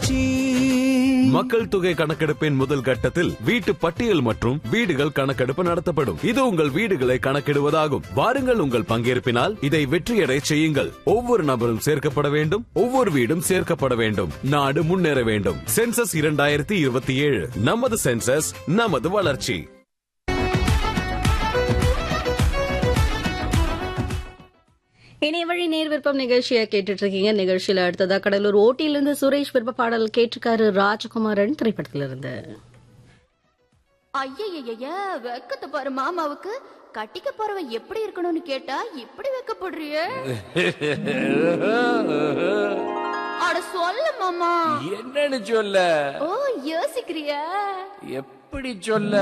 வளர்ச்சி. மக்கள் தொகை கணக்கெடுப்பின் முதல் கட்டத்தில் வீட்டு பட்டியல் மற்றும் வீடுகள் கணக்கெடுப்பு நடத்தப்படும். இது உங்கள் வீடுகளை கணக்கிடுவதாகும். வாருங்கள், உங்கள் பங்கேற்பினால் இதை வெற்றியடை செய்யுங்கள். ஒவ்வொரு நபரும் சேர்க்கப்பட வேண்டும், ஒவ்வொரு வீடும் சேர்க்கப்பட வேண்டும். நாடு முன்னேற வேண்டும். சென்சஸ் 2027, நமது சென்சஸ், நமது வளர்ச்சி. இணைய வழி நேர் விருப்பம் நிகழ்ச்சியை கேட்டுட்டு இருக்கீங்க. நிகழ்ச்சியில அடுத்ததா கடலூர் ஓட்டியிலிருந்து சுரேஷ் விருப்ப பாடல் கேட்டிருக்காரு. ராஜகுமாரன் திரைப்படத்திலிருந்து. ஐயய்ய வெக்கத்தை பாரு மாமாவுக்கு. கட்டிக்க போறவ எப்படி இருக்கணும்னு கேட்டா இப்படி வெக்கப்படுறிய. அட சொல்ல மாமா. என்னன்னு சொல்ல? ஓ யோசிக்கிறியா? எப்படி சொல்ல?